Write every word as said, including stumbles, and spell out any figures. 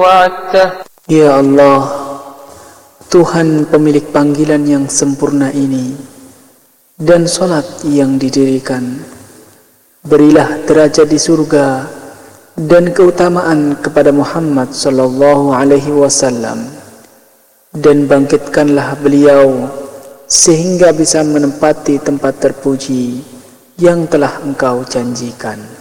وعدته. Ya Allah, Tuhan pemilik panggilan yang sempurna ini dan solat yang didirikan, berilah derajat di surga dan keutamaan kepada Muhammad sallallahu alaihi wasallam, dan bangkitkanlah beliau sehingga bisa menempati tempat terpuji yang telah Engkau janjikan.